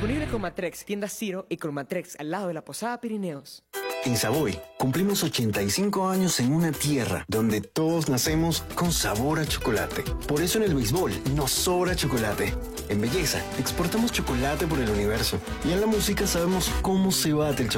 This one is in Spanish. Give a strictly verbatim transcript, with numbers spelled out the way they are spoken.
Disponible con Matrex, tienda Ciro y con Matrex al lado de la Posada Pirineos. En Savoy cumplimos ochenta y cinco años en una tierra donde todos nacemos con sabor a chocolate. Por eso en el béisbol nos sobra chocolate. En belleza exportamos chocolate por el universo. Y en la música sabemos cómo se bate el chocolate.